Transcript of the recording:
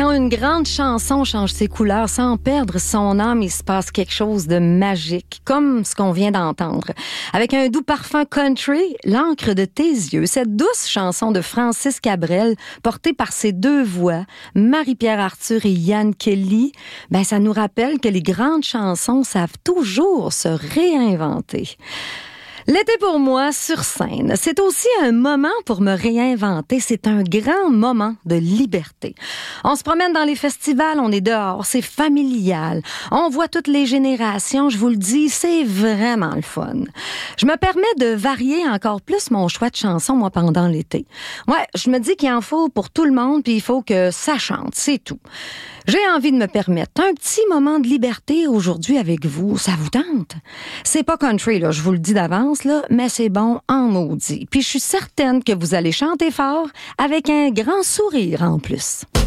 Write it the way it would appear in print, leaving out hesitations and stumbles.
Quand une grande chanson change ses couleurs sans perdre son âme, il se passe quelque chose de magique, comme ce qu'on vient d'entendre. Avec un doux parfum country, L'encre de tes yeux, cette douce chanson de Francis Cabrel, portée par ses deux voix, Marie-Pierre Arthur et Yann Kelly, ça nous rappelle que les grandes chansons savent toujours se réinventer. L'été pour moi, sur scène, c'est aussi un moment pour me réinventer. C'est un grand moment de liberté. On se promène dans les festivals, on est dehors, c'est familial. On voit toutes les générations, je vous le dis, c'est vraiment le fun. Je me permets de varier encore plus mon choix de chansons, moi, pendant l'été. Ouais, je me dis qu'il en faut pour tout le monde, puis il faut que ça chante, c'est tout. J'ai envie de me permettre un petit moment de liberté aujourd'hui avec vous. Ça vous tente? C'est pas country, là, je vous le dis d'avance, là, mais c'est bon en maudit. Puis je suis certaine que vous allez chanter fort avec un grand sourire en plus.